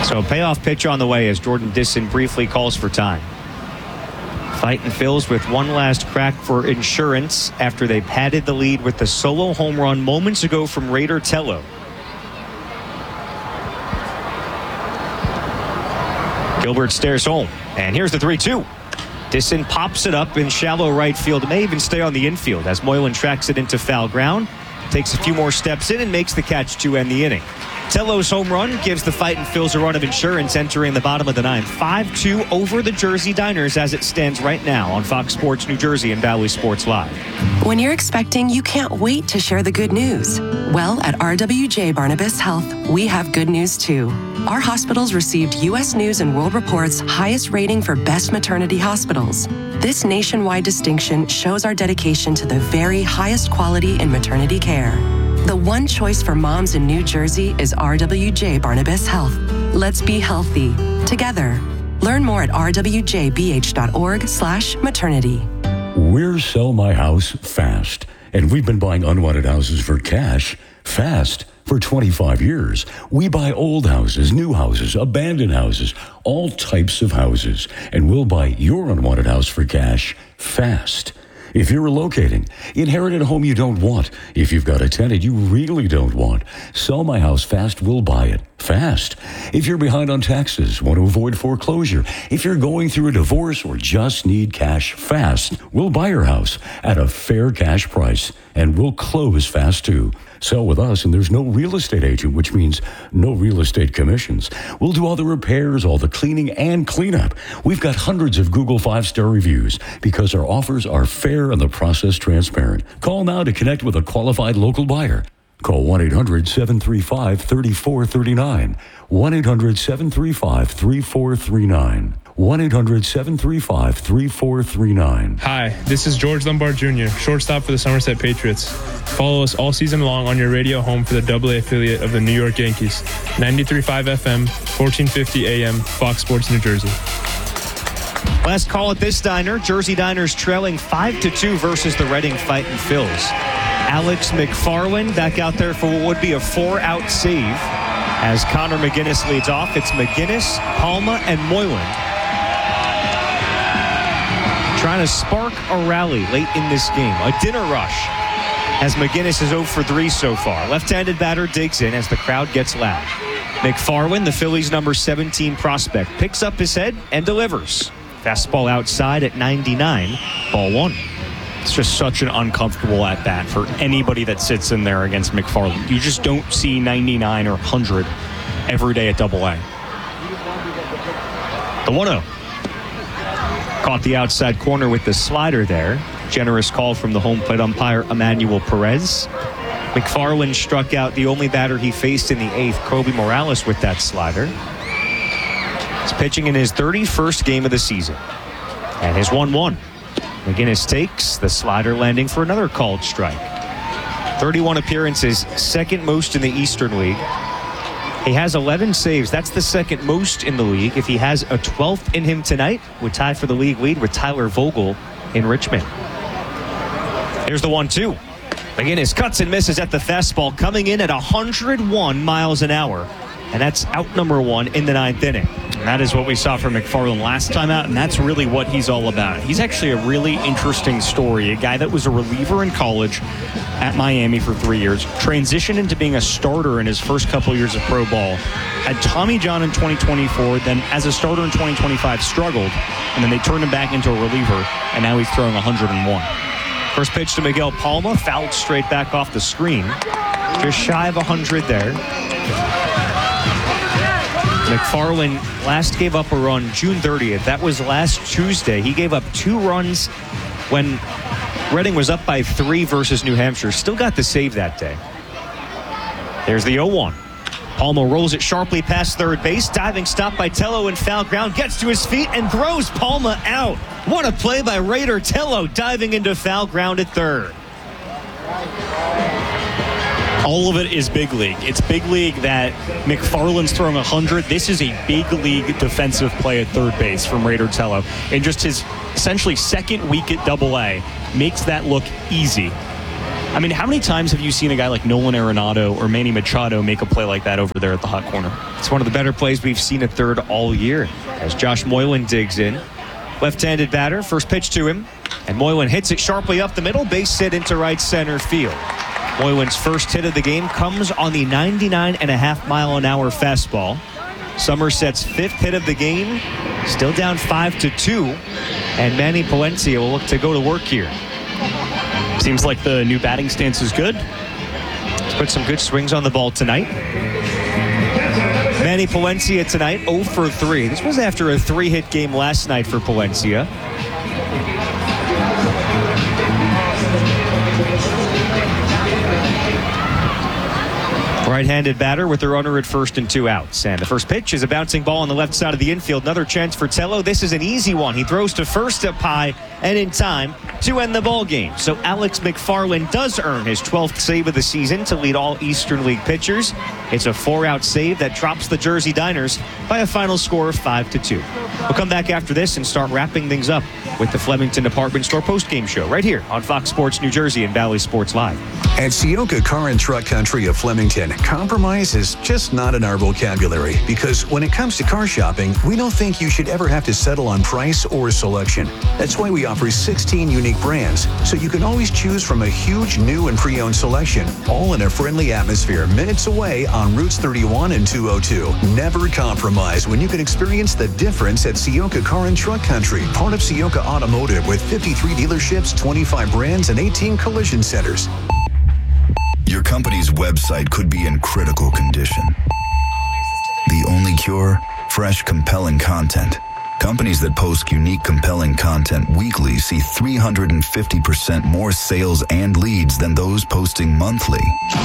So a payoff pitch on the way as Jordan Disson briefly calls for time. Fighting Phils with one last crack for insurance after they padded the lead with the solo home run moments ago from Raider Tello. Gilbert stares home, and here's the 3-2. Disson pops it up in shallow right field. It may even stay on the infield as Moylan tracks it into foul ground. Takes a few more steps in and makes the catch to end the inning. Tello's home run gives the Fightin' Phils a run of insurance entering the bottom of the ninth. 5-2 over the Jersey Diners as it stands right now on Fox Sports New Jersey and Valley Sports Live. When you're expecting, you can't wait to share the good news. Well, at RWJ Barnabas Health, we have good news too. Our hospitals received U.S. News and World Report's highest rating for best maternity hospitals. This nationwide distinction shows our dedication to the very highest quality in maternity care. The one choice for moms in New Jersey is RWJ Barnabas Health. Let's be healthy together. Learn more at rwjbh.org/maternity. We're Sell My House Fast, and we've been buying unwanted houses for cash fast for 25 years. We buy old houses, new houses, abandoned houses, all types of houses, and we'll buy your unwanted house for cash fast. If you're relocating, inherit a home you don't want. If you've got a tenant you really don't want, Sell My House Fast will buy it fast. If you're behind on taxes, want to avoid foreclosure, if you're going through a divorce or just need cash fast, we'll buy your house at a fair cash price, and we'll close fast too. Sell with us, and there's no real estate agent, which means no real estate commissions. We'll do all the repairs, all the cleaning, and cleanup. We've got hundreds of Google 5-star reviews because our offers are fair and the process transparent. Call now to connect with a qualified local buyer. Call 1-800-735-3439. 1-800-735-3439. 1-800-735-3439. Hi, this is George Lombard Jr., shortstop for the Somerset Patriots. Follow us all season long on your radio home for the AA affiliate of the New York Yankees. 93.5 FM, 1450 AM, Fox Sports New Jersey. Last call at this diner. Jersey Diners trailing 5-2 versus the Reading Fightin' Phils. Alex McFarland back out there for what would be a 4-out save. As Connor McGinnis leads off, it's McGinnis, Palma, and Moylan trying to spark a rally late in this game. A dinner rush as McGinnis is 0 for 3 so far. Left-handed batter digs in as the crowd gets loud. McFarland, the Phillies' number 17 prospect, picks up his head and delivers. Fastball outside at 99, ball one. It's just such an uncomfortable at-bat for anybody that sits in there against McFarland. You just don't see 99 or 100 every day at AA. The 1-0. Caught the outside corner with the slider there. Generous call from the home plate umpire, Emmanuel Perez. McFarland struck out the only batter he faced in the 8th, Kobe Morales, with that slider. He's pitching in his 31st game of the season. And his 1-1. McGinnis takes the slider, landing for another called strike. 31 appearances, second most in the Eastern League. He has 11 saves. That's the second most in the league. If he has a 12th in him tonight, would tie for the league lead with Tyler Vogel in Richmond. Here's the 1-2. McGinnis cuts and misses at the fastball, coming in at 101 miles an hour. And that's out number 1 in the 9th inning. And that is what we saw from McFarland last time out, and that's really what he's all about. He's actually a really interesting story. A guy that was a reliever in college at Miami for 3 years, transitioned into being a starter in his first couple years of pro ball, had Tommy John in 2024, then as a starter in 2025 struggled, and then they turned him back into a reliever, and now he's throwing 101. First pitch to Miguel Palma, fouled straight back off the screen. Just shy of 100 there. McFarland last gave up a run June 30th. That was last Tuesday. He gave up 2 runs when Reading was up by 3 versus New Hampshire. Still got the save that day. There's the 0-1. Palma rolls it sharply past third base. Diving stop by Tello in foul ground. Gets to his feet and throws Palma out. What a play by Raider Tello, diving into foul ground at third. All of it is big league. It's big league that McFarland's throwing 100. This is a big league defensive play at third base from Raider Tello. And just his essentially second week at AA makes that look easy. I mean, how many times have you seen a guy like Nolan Arenado or Manny Machado make a play like that over there at the hot corner? It's one of the better plays we've seen at third all year as Josh Moylan digs in. Left-handed batter, first pitch to him, and Moylan hits it sharply up the middle, base hit into right center field. Moylan's first hit of the game comes on the 99.5-mile-an-hour fastball. Somerset's fifth hit of the game, still down 5-2, and Manny Palencia will look to go to work here. Seems like the new batting stance is good. He's put some good swings on the ball tonight. Manny Palencia tonight, 0 for 3. This was after a 3-hit game last night for Palencia. Right-handed batter with the runner at first and 2 outs. And the first pitch is a bouncing ball on the left side of the infield. Another chance for Tello. This is an easy one. He throws to first up high and in time to end the ball game. So Alex McFarland does earn his 12th save of the season to lead all Eastern League pitchers. It's a 4-out save that drops the Jersey Diners by a final score of 5-2. We'll come back after this and start wrapping things up with the Flemington Department Store postgame show right here on Fox Sports New Jersey and Valley Sports Live. At Sioka Car and Truck Country of Flemington, compromise is just not in our vocabulary because when it comes to car shopping, we don't think you should ever have to settle on price or selection. That's why we offer 16 unique brands, so you can always choose from a huge new and pre-owned selection, all in a friendly atmosphere minutes away on Routes 31 and 202. Never compromise when you can experience the difference at Sioka Car and Truck Country, part of Sioka Automotive with 53 dealerships, 25 brands, and 18 collision centers. Your company's website could be in critical condition. The only cure? Fresh, compelling content. Companies that post unique, compelling content weekly see 350% more sales and leads than those posting monthly.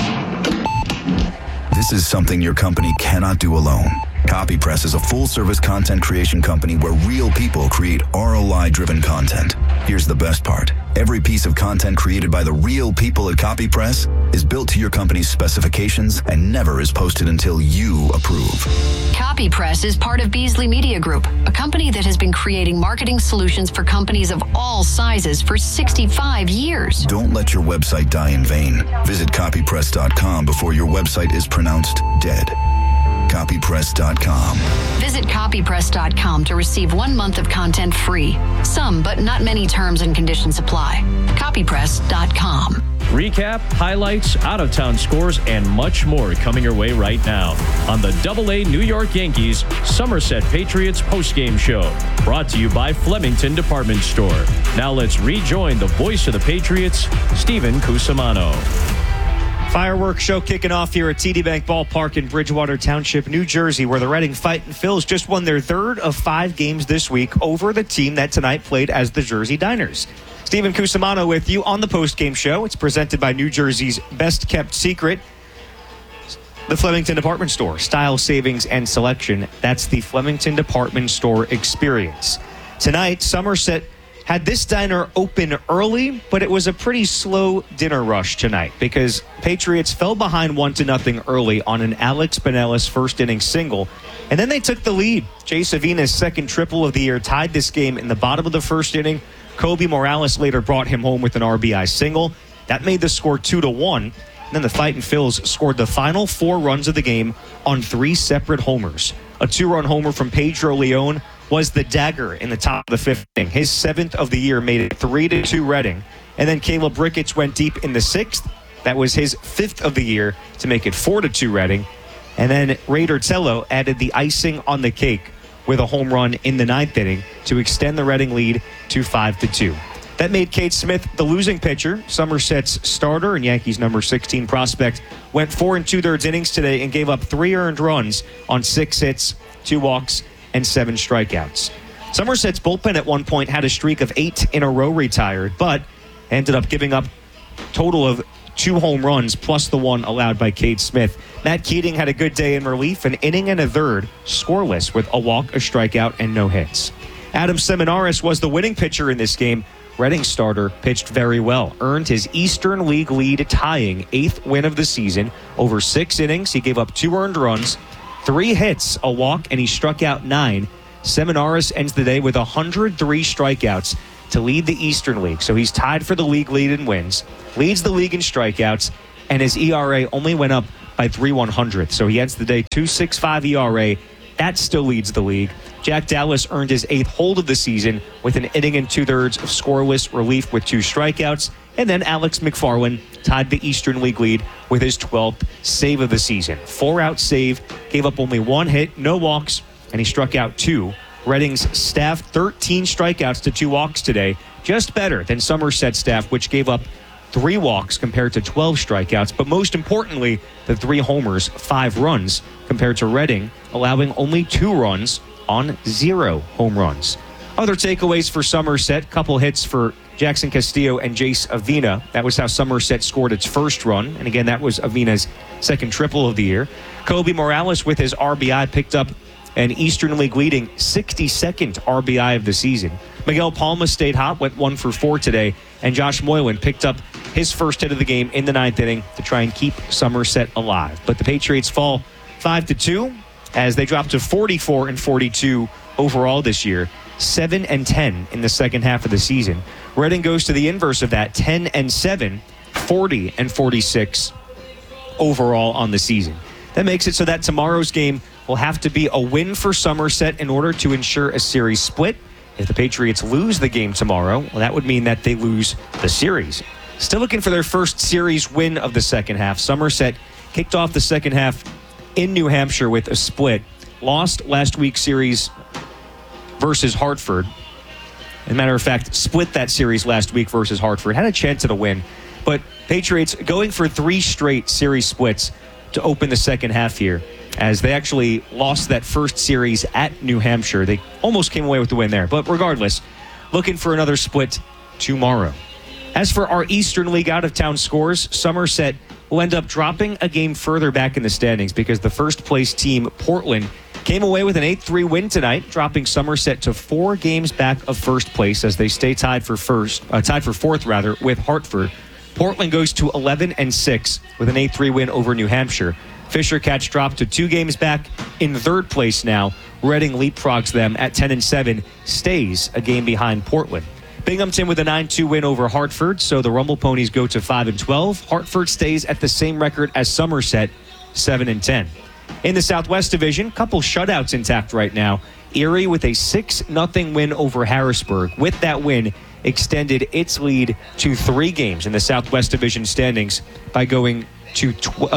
This is something your company cannot do alone. CopyPress is a full-service content creation company where real people create ROI-driven content. Here's the best part. Every piece of content created by the real people at CopyPress is built to your company's specifications and never is posted until you approve. CopyPress is part of Beasley Media Group, a company that has been creating marketing solutions for companies of all sizes for 65 years. Don't let your website die in vain. Visit copypress.com before your website is pronounced dead. Copypress.com. Visit copypress.com to receive 1 month of content free. Some, but not many terms and conditions apply. Copypress.com. Recap, highlights, out-of-town scores, and much more coming your way right now on the AA New York Yankees Somerset Patriots postgame show. Brought to you by Flemington Department Store. Now let's rejoin the voice of the Patriots, Stephen Cusimano. Fireworks show kicking off here at TD Bank Ballpark in Bridgewater Township, New Jersey, where the Reading Fightin' Phils just won their third of 5 games this week over the team that tonight played as the Jersey Diners. Stephen Cusimano with you on the postgame show. It's presented by New Jersey's best-kept secret, the Flemington Department Store. Style, savings, and selection. That's the Flemington Department Store experience. Tonight, Somerset had this diner open early, but it was a pretty slow dinner rush tonight because Patriots fell behind 1-0 early on an Alex Binelas first-inning single, and then they took the lead. Jay Savina's second triple of the year tied this game in the bottom of the first inning. Kobe Morales later brought him home with an RBI single. That made the score 2-1. And then the Fightin' Phils scored the final 4 runs of the game on 3 separate homers. A 2-run homer from Pedro Leon was the dagger in the top of the 5th inning. His 7th of the year made it 3-2 Reading. And then Caleb Ricketts went deep in the 6th. That was his 5th of the year to make it 4-2 Reading. And then Raider Tello added the icing on the cake with a home run in the 9th inning to extend the Reading lead to 5-2. That made Cade Smith the losing pitcher. Somerset's starter and Yankees number 16 prospect went 4 2/3 innings today and gave up 3 earned runs on 6 hits, 2 walks, and 7 strikeouts. Somerset's bullpen at one point had a streak of 8 in a row retired, but ended up giving up a total of 2 home runs plus the 1 allowed by Cade Smith. Matt Keating had a good day in relief, an inning and a third, scoreless with a walk, a strikeout, and no hits. Adam Seminaris was the winning pitcher in this game. Reading starter pitched very well, earned his Eastern League lead tying 8th win of the season. Over 6 innings, he gave up 2 earned runs, 3 hits, a walk, and he struck out 9. Seminaris ends the day with 103 strikeouts to lead the Eastern League. So he's tied for the league lead in wins, leads the league in strikeouts, and his ERA only went up by 3/100. So he ends the day 2.65 ERA. That still leads the league. Jack Dallas earned his 8th hold of the season with an inning and 2/3 of scoreless relief with 2 strikeouts. And then Alex McFarland tied the Eastern League lead with his 12th save of the season. 4-out save, gave up only 1 hit, no walks, and he struck out 2. Reading's staff 13 strikeouts to 2 walks today, just better than Somerset's staff, which gave up 3 walks compared to 12 strikeouts. But most importantly, the 3 homers, 5 runs, compared to Reading, allowing only 2 runs on 0 home runs. Other takeaways for Somerset, couple hits for Jackson Castillo and Jace Avina. That was how Somerset scored its first run. And again, that was Avina's second triple of the year. Kobe Morales with his RBI picked up an Eastern League leading 62nd RBI of the season. Miguel Palma stayed hot, went 1 for 4 today. And Josh Moylan picked up his first hit of the game in the 9th inning to try and keep Somerset alive. But the Patriots fall 5-2 as they drop to 44-42 overall this year. 7-10 in the second half of the season. Reading goes to the inverse of that, 10-7, 40-46 overall on the season. That makes it so that tomorrow's game will have to be a win for Somerset in order to ensure a series split. If the Patriots lose the game tomorrow, well, that would mean that they lose the series. Still looking for their first series win of the second half. Somerset kicked off the second half in New Hampshire with a split. Lost last week's series versus Hartford. As a matter of fact, split that series last week versus Hartford. Had a chance at a win. But Patriots going for 3 straight series splits to open the second half here, as they actually lost that first series at New Hampshire. They almost came away with the win there. But regardless, looking for another split tomorrow. As for our Eastern League out-of-town scores, Somerset will end up dropping a game further back in the standings because the first-place team, Portland, came away with an 8-3 win tonight, dropping Somerset to 4 games back of first place as they stay tied for fourth with Hartford. Portland goes to 11-6 with an 8-3 win over New Hampshire. Fisher Cats dropped to 2 games back in third place now. Reading leapfrogs them at 10-7, stays a game behind Portland. Binghamton with a 9-2 win over Hartford, so the Rumble Ponies go to 5-12. Hartford stays at the same record as Somerset, 7-10. In the Southwest Division, couple shutouts intact right now. Erie with a 6-0 win over Harrisburg. With that win, extended its lead to 3 games in the Southwest Division standings by going to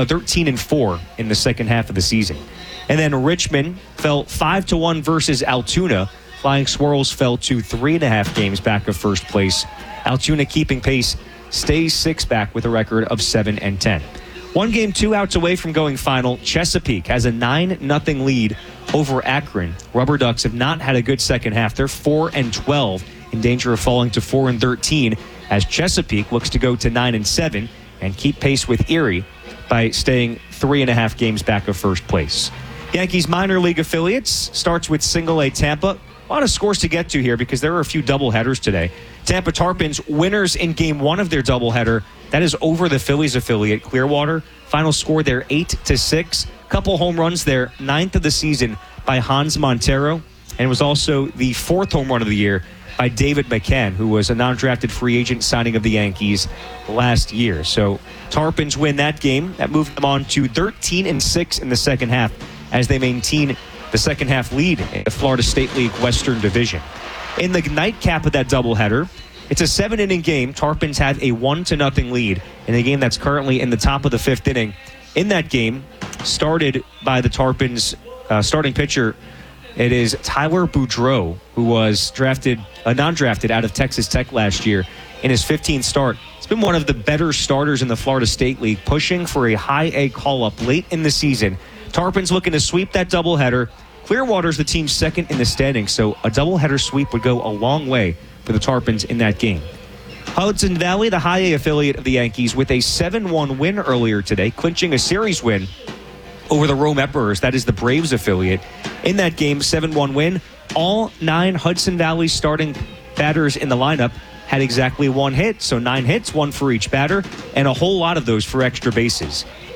13-4 in the second half of the season. And then Richmond fell 5-1 versus Altoona. Flying Squirrels fell to 3.5 games back of first place. Altoona keeping pace, stays 6 back with a record of 7-10. 1 game, 2 outs away from going final. Chesapeake has a 9-0 lead over Akron. Rubber Ducks have not had a good second half. They're 4-12, in danger of falling to 4-13 as Chesapeake looks to go to 9-7 and keep pace with Erie by staying 3.5 games back of first place. Yankees minor league affiliates starts with Single A Tampa. A lot of scores to get to here because there are a few doubleheaders today. Tampa Tarpons winners in game 1 of their doubleheader. That is over the Phillies affiliate, Clearwater. Final score there 8-6. Couple home runs there, 9th of the season by Hans Montero. And it was also the 4th home run of the year by David McCann, who was a non-drafted free agent signing of the Yankees last year. So Tarpons win that game. That moved them on to 13-6 in the second half as they maintain the second half lead in the Florida State League Western Division. In the nightcap of that doubleheader, it's a 7-inning game. Tarpons have a 1-0 lead in a game that's currently in the top of the 5th inning. In that game, started by the Tarpons starting pitcher, it is Tyler Boudreau, who was non-drafted out of Texas Tech last year in his 15th start. He's been one of the better starters in the Florida State League, pushing for a high A call-up late in the season. Tarpons looking to sweep that doubleheader. Clearwater's the team's second in the standings, so a doubleheader sweep would go a long way for the Tarpons in that game. Hudson Valley, the high A affiliate of the Yankees, with a 7-1 win earlier today, clinching a series win over the Rome Emperors. That is the Braves affiliate. In that game, 7-1 win. All 9 Hudson Valley starting batters in the lineup had exactly 1 hit. So 9 hits, 1 for each batter, and a whole lot of those for extra bases.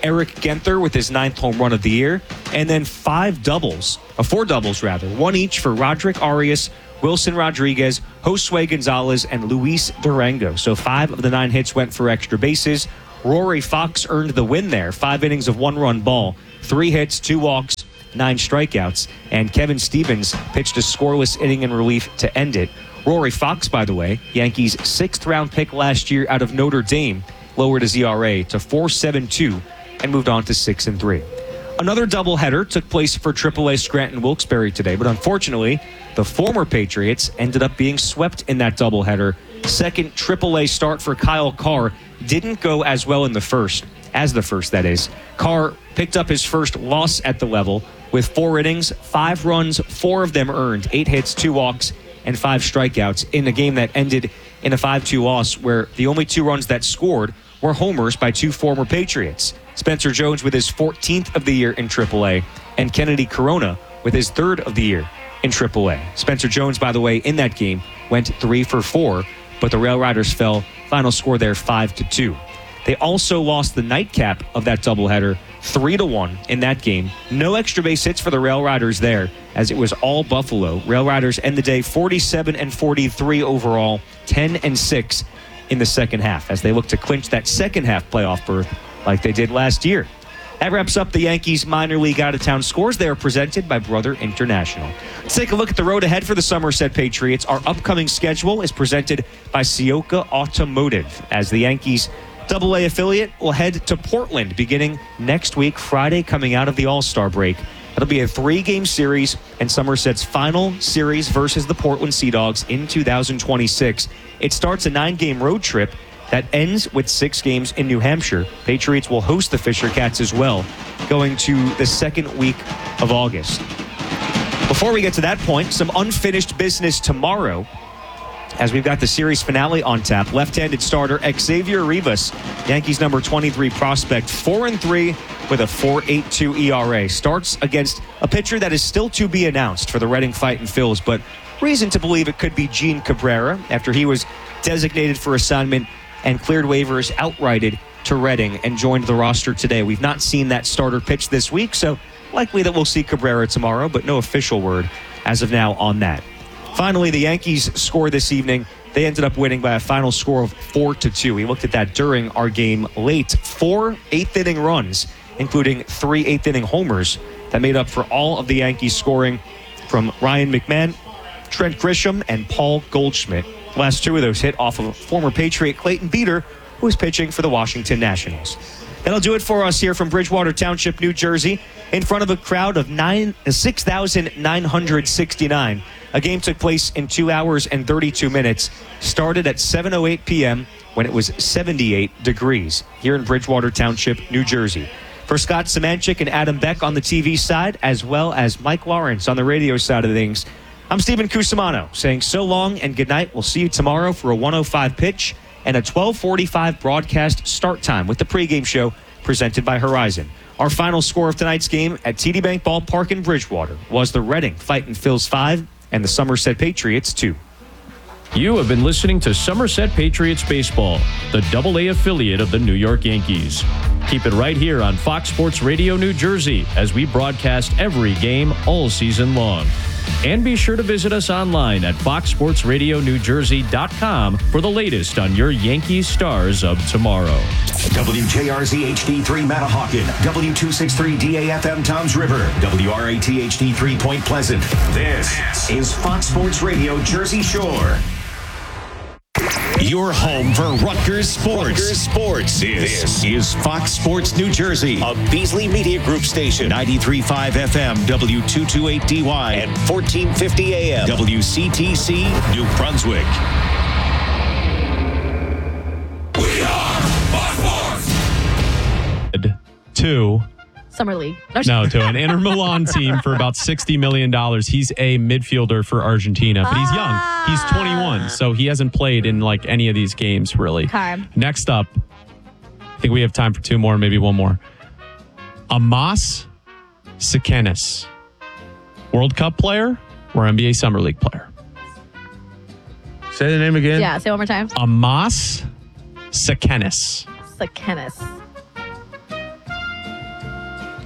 Eric Genther with his 9th home run of the year, and then 4 doubles, one each for Roderick Arias, Wilson Rodriguez, Josue Gonzalez, and Luis Durango. So 5 of the 9 hits went for extra bases. Rory Fox earned the win there. 5 innings of 1-run ball, 3 hits, 2 walks, 9 strikeouts. And Kevin Stevens pitched a scoreless inning in relief to end it. Rory Fox, by the way, Yankees' 6th-round pick last year out of Notre Dame, lowered his ERA to 4.72 and moved on to 6-3. Another doubleheader took place for AAA Scranton Wilkes-Barre today, but unfortunately, the former Patriots ended up being swept in that doubleheader. Second AAA start for Kyle Carr didn't go as well in the first, that is. Carr picked up his first loss at the level with 4 innings, 5 runs, 4 of them earned, 8 hits, 2 walks, and 5 strikeouts in a game that ended in a 5-2 loss where the only 2 runs that scored were homers by 2 former Patriots. Spencer Jones with his 14th of the year in AAA, and Kennedy Corona with his 3rd of the year in AAA. Spencer Jones, by the way, in that game went 3 for 4, but the Rail Riders fell. Final score there 5-2. They also lost the nightcap of that doubleheader 3-1 in that game. No extra base hits for the Rail Riders there, as it was all Buffalo. Rail Riders end the day 47-43 overall, 10-6 in the second half, as they look to clinch that second half playoff berth like they did last year. That wraps up the Yankees minor league out-of-town scores. They are presented by Brother International. Let's take a look at the road ahead for the Somerset Patriots. Our upcoming schedule is presented by Sioka Automotive, as the Yankees AA affiliate will head to Portland beginning next week, Friday, coming out of the All-Star break. It'll be a 3-game series and Somerset's final series versus the Portland Sea Dogs in 2026. It starts a 9-game road trip that ends with 6 games in New Hampshire. Patriots will host the Fisher Cats as well, going to the 2nd week of August. Before we get to that point, some unfinished business tomorrow, as we've got the series finale on tap. Left-handed starter Xavier Rivas, Yankees number 23 prospect, 4-3 with a 4.82 ERA. Starts against a pitcher that is still to be announced for the Reading Fightin' Phils, but reason to believe it could be Gene Cabrera after he was designated for assignment and cleared waivers, outrighted to Reading, and joined the roster today. We've not seen that starter pitch this week, so likely that we'll see Cabrera tomorrow, but no official word as of now on that. Finally, the Yankees score this evening. They ended up winning by a final score of 4-2. We looked at that during our game late. 4 8th-inning runs, including 3 8th-inning homers, that made up for all of the Yankees scoring from Ryan McMahon, Trent Grisham, and Paul Goldschmidt. The last 2 of those hit off of former Patriot Clayton Beeter, who was pitching for the Washington Nationals. That'll do it for us here from Bridgewater Township, New Jersey, in front of a crowd of 6,969. A game took place in 2 hours and 32 minutes, started at 7:08 p.m. when it was 78 degrees here in Bridgewater Township, New Jersey. For Scott Semanchik and Adam Beck on the TV side, as well as Mike Lawrence on the radio side of things, I'm Stephen Cusimano saying so long and good night. We'll see you tomorrow for a 1:05 pitch and a 12:45 broadcast start time with the pregame show presented by Horizon. Our final score of tonight's game at TD Bank Ballpark in Bridgewater was the Reading Fightin' Phils 5 and the Somerset Patriots 2. You have been listening to Somerset Patriots Baseball, the AA affiliate of the New York Yankees. Keep it right here on Fox Sports Radio New Jersey as we broadcast every game all season long. And be sure to visit us online at foxsportsradionewjersey.com for the latest on your Yankees stars of tomorrow. WJRZ HD3 Matahawkin, W263 DAFM Towns River, WRAT HD3 Point Pleasant. This is Fox Sports Radio Jersey Shore. Your home for Rutgers Sports. This is Fox Sports New Jersey, a Beasley Media Group station. 93.5 FM, W228DY, and 1450 AM, WCTC, New Brunswick. We are Fox Sports. To Summer League. No, to an Inter Milan team for about $60 million. He's a midfielder for Argentina, but he's young. He's 21, so he hasn't played in like any of these games, really. Okay. Next up, I think we have time for 2 more, maybe 1 more. Amas Sikenis. World Cup player or NBA Summer League player? Say the name again. Yeah, say it one more time. Amas Sikenis. Sikenis.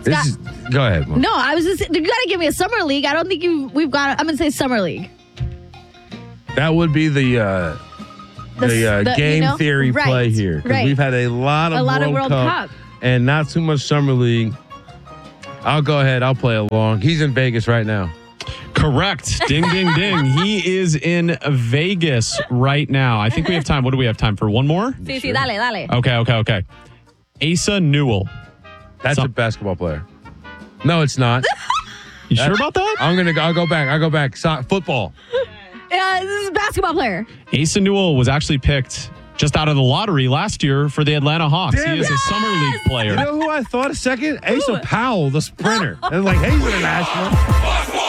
Go ahead, Mom. No, I was just, you got to give me a summer league. I don't think we've got, I'm going to say summer league. That would be the game theory play here. Right. We've had a lot of World Cup and not too much summer league. I'll go ahead. I'll play along. He's in Vegas right now. Correct. Ding, ding, ding. He is in Vegas right now. I think we have time. What do we have time for? One more? Sí, sí, dale. Okay. Asa Newell. That's a basketball player. No, it's not. You sure about that? I'll go back. Football. Yeah, this is a basketball player. Asa Newell was actually picked just out of the lottery last year for the Atlanta Hawks. He is a summer league player. You know who I thought a second? Asa Powell, the sprinter. And like, hey, he's international.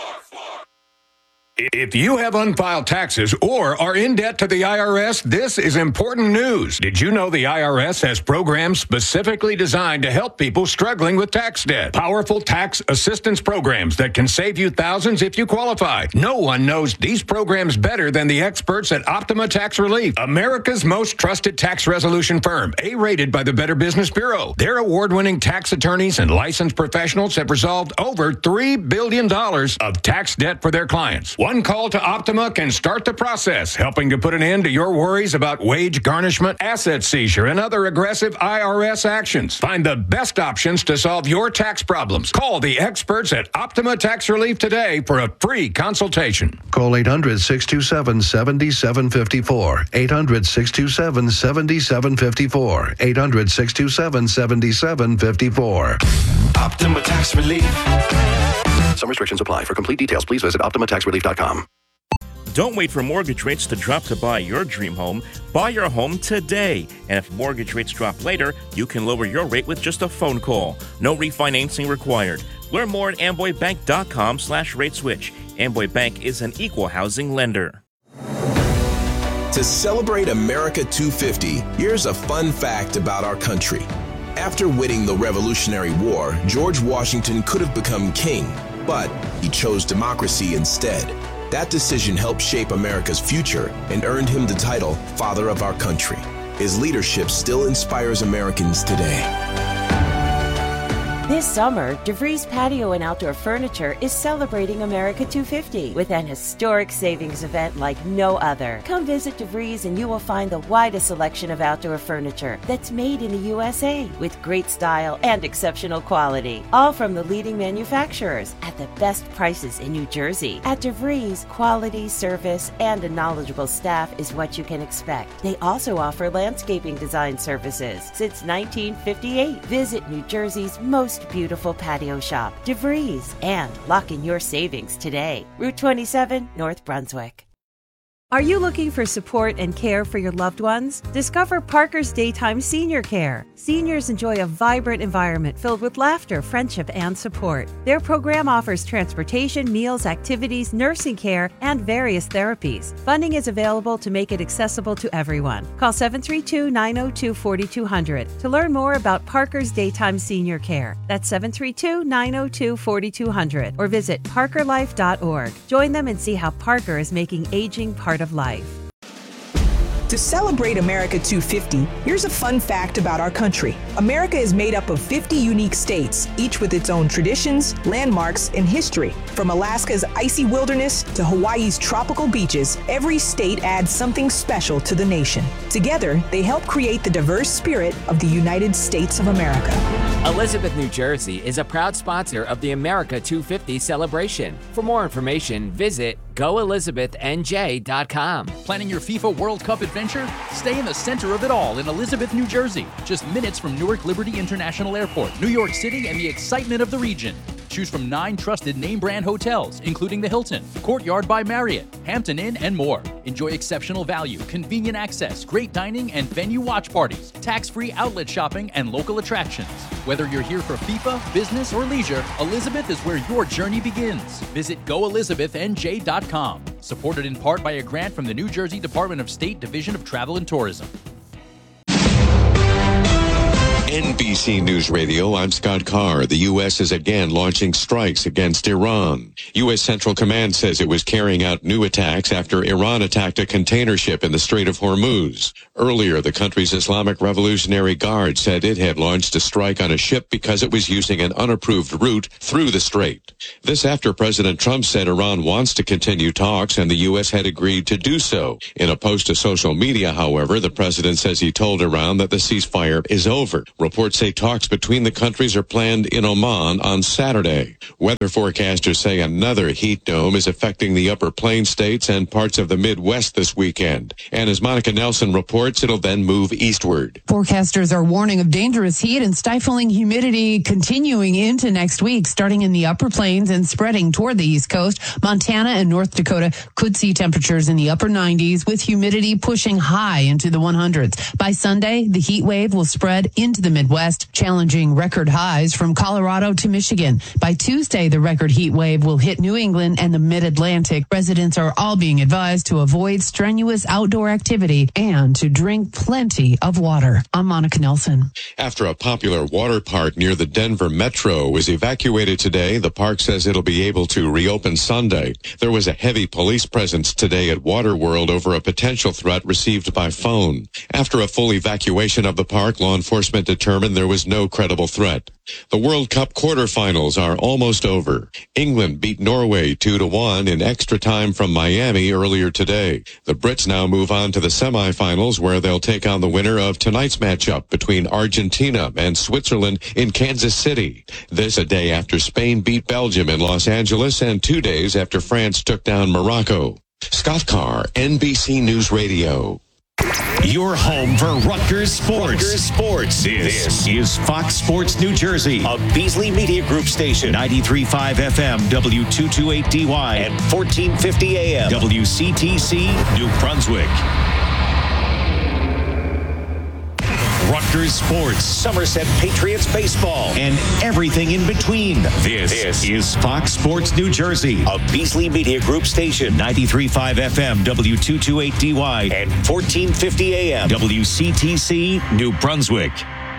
If you have unfiled taxes or are in debt to the IRS, this is important news. Did you know the IRS has programs specifically designed to help people struggling with tax debt? Powerful tax assistance programs that can save you thousands if you qualify. No one knows these programs better than the experts at Optima Tax Relief, America's most trusted tax resolution firm, A-rated by the Better Business Bureau. Their award-winning tax attorneys and licensed professionals have resolved over $3 billion of tax debt for their clients. One call to Optima can start the process, helping to put an end to your worries about wage garnishment, asset seizure, and other aggressive IRS actions. Find the best options to solve your tax problems. Call the experts at Optima Tax Relief today for a free consultation. Call 800-627-7754. 800-627-7754. 800-627-7754. Optima Tax Relief. Some restrictions apply. For complete details, please visit OptimaTaxRelief.com. Don't wait for mortgage rates to drop to buy your dream home. Buy your home today. And if mortgage rates drop later, you can lower your rate with just a phone call. No refinancing required. Learn more at amboybank.com/rateswitch. Amboy Bank is an equal housing lender. To celebrate America 250, here's a fun fact about our country. After winning the Revolutionary War, George Washington could have become king, but he chose democracy instead. That decision helped shape America's future and earned him the title Father of Our Country. His leadership still inspires Americans today. This summer, DeVries Patio and Outdoor Furniture is celebrating America 250 with an historic savings event like no other. Come visit DeVries and you will find the widest selection of outdoor furniture that's made in the USA with great style and exceptional quality. All from the leading manufacturers at the best prices in New Jersey. At DeVries, quality, service, and a knowledgeable staff is what you can expect. They also offer landscaping design services since 1958. Visit New Jersey's most beautiful patio shop, DeVries, and lock in your savings today. Route 27, North Brunswick. Are you looking for support and care for your loved ones? Discover Parker's Daytime Senior Care. Seniors enjoy a vibrant environment filled with laughter, friendship, and support. Their program offers transportation, meals, activities, nursing care, and various therapies. Funding is available to make it accessible to everyone. Call 732-902-4200 to learn more about Parker's Daytime Senior Care. That's 732-902-4200 or visit parkerlife.org. Join them and see how Parker is making aging part of life. To celebrate America 250, here's a fun fact about our country. America is made up of 50 unique states, each with its own traditions, landmarks, and history. From Alaska's icy wilderness to Hawaii's tropical beaches, every state adds something special to the nation. Together, they help create the diverse spirit of the United States of America. Elizabeth, New Jersey is a proud sponsor of the America 250 celebration. For more information, visit goelizabethnj.com. Planning your FIFA World Cup adventure? Stay in the center of it all in Elizabeth, New Jersey, just minutes from Newark Liberty International Airport, New York City, and the excitement of the region. Choose from 9 trusted name-brand hotels, including the Hilton, Courtyard by Marriott, Hampton Inn, and more. Enjoy exceptional value, convenient access, great dining, and venue watch parties, tax-free outlet shopping, and local attractions. Whether you're here for FIFA, business, or leisure, Elizabeth is where your journey begins. Visit goelizabethnj.com. Supported in part by a grant from the New Jersey Department of State Division of Travel and Tourism. NBC News Radio, I'm Scott Carr. The U.S. is again launching strikes against Iran. U.S. Central Command says it was carrying out new attacks after Iran attacked a container ship in the Strait of Hormuz. Earlier, the country's Islamic Revolutionary Guard said it had launched a strike on a ship because it was using an unapproved route through the strait. This after President Trump said Iran wants to continue talks and the U.S. had agreed to do so. In a post to social media, however, the president says he told Iran that the ceasefire is over. Reports say talks between the countries are planned in Oman on Saturday. Weather forecasters say another heat dome is affecting the upper plain states and parts of the Midwest this weekend. And as Monica Nelson reports, it'll then move eastward. Forecasters are warning of dangerous heat and stifling humidity continuing into next week, starting in the upper plains and spreading toward the East Coast. Montana and North Dakota could see temperatures in the upper 90s with humidity pushing high into the 100s. By Sunday, the heat wave will spread into the Midwest, challenging record highs from Colorado to Michigan. By Tuesday, the record heat wave will hit New England and the Mid-Atlantic. Residents are all being advised to avoid strenuous outdoor activity and to drink plenty of water. I'm Monica Nelson. After a popular water park near the Denver Metro was evacuated today, the park says it'll be able to reopen Sunday. There was a heavy police presence today at Waterworld over a potential threat received by phone. After a full evacuation of the park, law enforcement determined there was no credible threat. The World Cup quarterfinals are almost over. England beat Norway 2-1 in extra time from Miami earlier today. The Brits now move on to the semifinals where they'll take on the winner of tonight's matchup between Argentina and Switzerland in Kansas City. This a day after Spain beat Belgium in Los Angeles and 2 days after France took down Morocco. Scott Carr, NBC News Radio. Your home for Rutgers Sports. This is Fox Sports New Jersey, a Beasley Media Group station. 93.5 FM, W228DY, and 1450 AM, WCTC, New Brunswick. Rutgers Sports, Somerset Patriots baseball, and everything in between. This is Fox Sports New Jersey, a Beasley Media Group station. 93.5 FM, W228DY, and 1450 AM, WCTC, New Brunswick.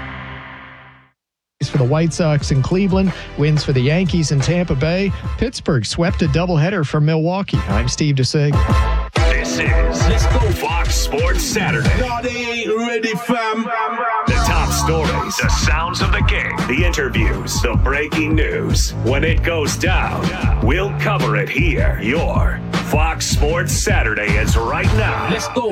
For the White Sox in Cleveland, wins for the Yankees in Tampa Bay. Pittsburgh swept a doubleheader from Milwaukee. I'm Steve DeSig. This is Let's Go Fox Sports Saturday. No, they ain't ready, fam. The top stories, the sounds of the game, the interviews, the breaking news. When it goes down, we'll cover it here. Your Fox Sports Saturday is right now. Let's go.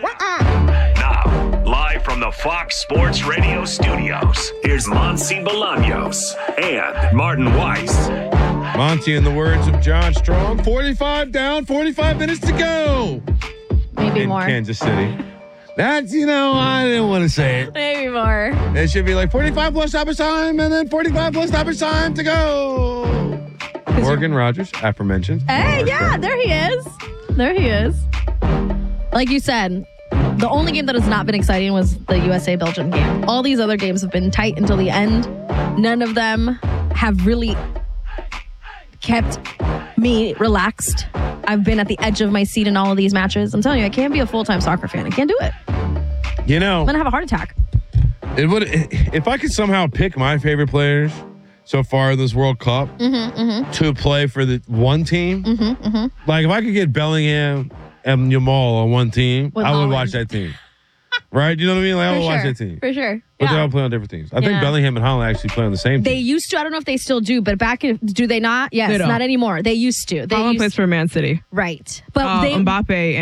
Now, live from the Fox Sports Radio studios, here's Monty Bolaños and Martin Weiss. Monty, in the words of John Strong, 45 down, 45 minutes to go. Maybe in more. Kansas City. That's, I didn't want to say it. Maybe more. It should be like 45 plus stoppage time and then 45 plus stoppage time to go. Morgan Rogers, aforementioned. Hey, yeah, there he is. There he is. Like you said, the only game that has not been exciting was the USA-Belgium game. All these other games have been tight until the end. None of them have really kept me relaxed. I've been at the edge of my seat in all of these matches. I'm telling you, I can't be a full-time soccer fan. I can't do it. I'm going to have a heart attack. It would if I could somehow pick my favorite players so far in this World Cup to play for the one team. Like if I could get Bellingham and Yamal on one team, I would watch that team. Right? You know what I mean? Like I would watch that team. For sure. But they all play on different teams. I think Bellingham and Haaland actually play on the same team. They used to. I don't know if they still do, but do they not? Yes, They don't. not anymore. They used to. Haaland plays for Man City. Right. But Mbappe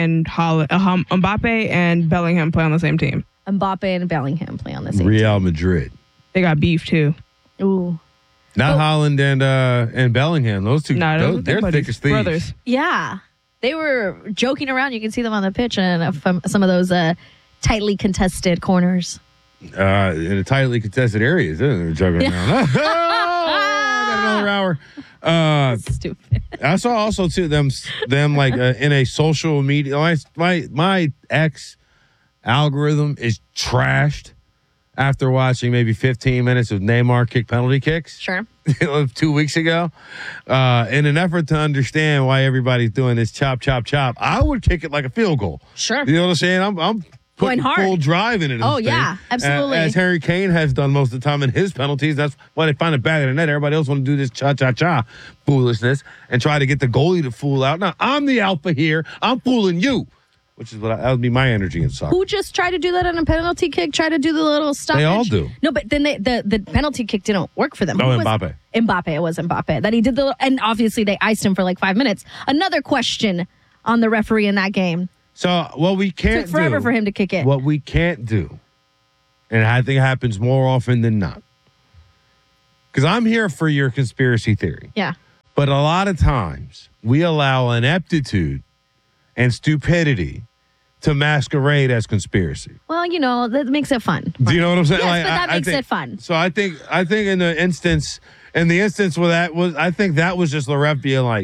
and Bellingham play on the same team. Mbappe and Bellingham play on the same Real Madrid. They got beef too. Ooh. Not Haaland and Bellingham. Those two, they're thick as thieves. Brothers. Yeah. They were joking around. You can see them on the pitch and from some of those tightly contested corners. In a tightly contested areas. They're joking around. I got another hour. Stupid. I saw also too them like in a social media. My ex algorithm is trashed after watching maybe 15 minutes of Neymar kick penalty kicks. Sure. 2 weeks ago. In an effort to understand why everybody's doing this chop, chop, chop, I would kick it like a field goal. Sure. You know what I'm saying? I'm Going putting hard. full drive in it. Oh, yeah, absolutely. As Harry Kane has done most of the time in his penalties. That's why they find it back in the net. Everybody else want to do this cha-cha-cha foolishness and try to get the goalie to fool out. Now, I'm the alpha here. I'm fooling you, which is that would be my energy in soccer. Who just tried to do that on a penalty kick? Try to do the little stoppage? They all do. No, but then the penalty kick didn't work for them. Oh, Who was- Mbappe. Mbappe. It was Mbappe. That he did and obviously they iced him for like 5 minutes. Another question on the referee in that game. So what we can't Took forever do, for him to kick it. What we can't do, and I think it happens more often than not, because I'm here for your conspiracy theory. Yeah. But a lot of times we allow ineptitude and stupidity to masquerade as conspiracy. Well, that makes it fun. Do you know what I'm saying? Yes, but that makes think, it fun. So I think in the instance where that was, I think that was just the ref being like,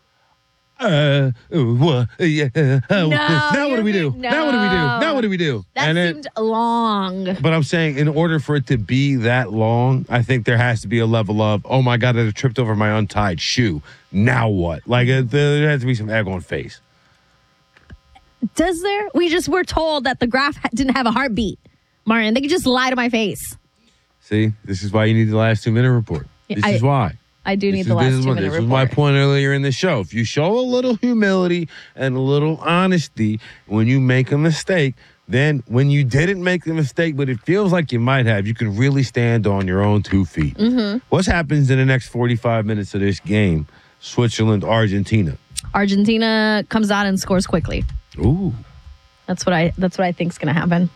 now what do we do? Now what do we do? Now what do we do? That seemed long. But I'm saying in order for it to be that long, I think there has to be a level of, oh my God, I tripped over my untied shoe. Now what? Like there has to be some egg on face. Does there? We're told that the graph didn't have a heartbeat, Martin. They could just lie to my face. See, this is why you need the last 2 minute report. This is why. I do need the last 2 minute report. This was my point earlier in the show. If you show a little humility and a little honesty when you make a mistake, then when you didn't make the mistake, but it feels like you might have, you can really stand on your own 2 feet. Mm-hmm. What happens in the next 45 minutes of this game? Switzerland, Argentina. Argentina comes out and scores quickly. Ooh. That's what I think is going to happen.